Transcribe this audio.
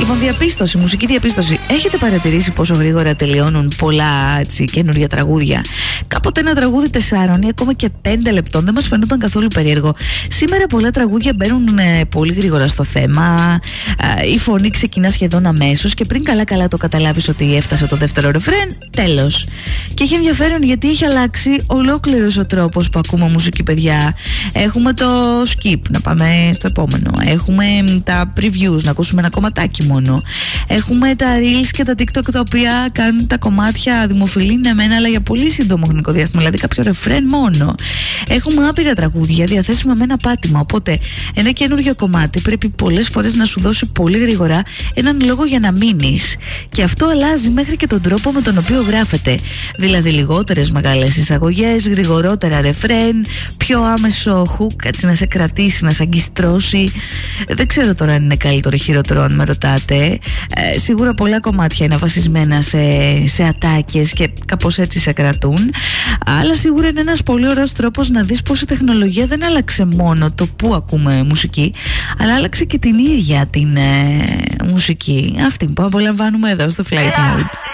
Λοιπόν, μουσική διαπίστωση. Έχετε παρατηρήσει πόσο γρήγορα τελειώνουν πολλά καινούργια τραγούδια? Κάποτε ένα τραγούδι 4 ή ακόμα και 5 λεπτών δεν μας φαινόταν καθόλου περίεργο. Σήμερα πολλά τραγούδια μπαίνουν πολύ γρήγορα στο θέμα. Η φωνή ξεκινά σχεδόν αμέσως και πριν καλά το καταλάβεις ότι έφτασε το δεύτερο ρεφρέν, τέλος. Και έχει ενδιαφέρον γιατί έχει αλλάξει ολόκληρος ο τρόπος που ακούμε μουσική, παιδιά. Έχουμε το skip, να πάμε στο επόμενο. Έχουμε τα previews, να ακούσουμε ένα κομματάκι μόνο. Έχουμε τα reels και τα TikTok τα οποία κάνουν τα κομμάτια δημοφιλή, ναι μεν, αλλά για πολύ σύντομο χρονικό διάστημα, δηλαδή κάποιο ρεφρέν μόνο. Έχουμε άπειρα τραγούδια διαθέσιμα με ένα πάτημα. Οπότε ένα καινούριο κομμάτι πρέπει πολλές φορές να σου δώσει πολύ γρήγορα έναν λόγο για να μείνεις. Και αυτό αλλάζει μέχρι και τον τρόπο με τον οποίο γράφεται. Δηλαδή λιγότερες μεγάλες εισαγωγές, γρηγορότερα ρεφρέν, πιο άμεσο hook, έτσι να σε κρατήσει, να σε αγκιστρώσει. Δεν ξέρω τώρα αν είναι καλύτερο ή χειρότερο, αν με ρωτάτε. Σίγουρα πολλά κομμάτια είναι βασισμένα σε ατάκες και κάπως έτσι σε κρατούν. Αλλά σίγουρα είναι ένας πολύ ωραίος τρόπος να δεις πως η τεχνολογία δεν άλλαξε μόνο το που ακούμε μουσική, αλλά άλλαξε και την ίδια την μουσική. Αυτή που απολαμβάνουμε εδώ στο Flight Mode.